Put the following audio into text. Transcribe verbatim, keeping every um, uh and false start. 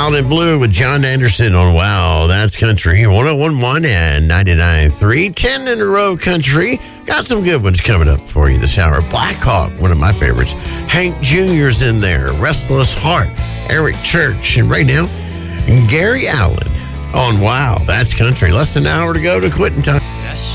Wild and Blue with John Anderson on Wow, That's Country. one oh one point one and ninety-nine point three. ten in a row country. Got some good ones coming up for you this hour. Black Hawk, one of my favorites. Hank Junior's in there. Restless Heart. Eric Church. And right now, Gary Allen on Wow, That's Country. Less than an hour to go to quitting time.